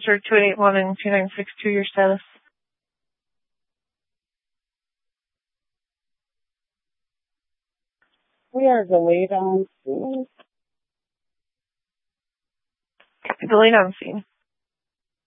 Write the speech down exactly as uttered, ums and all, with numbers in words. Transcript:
Sure, two eight eight one and two nine six two, your status. We are delayed on scene. Delayed on scene.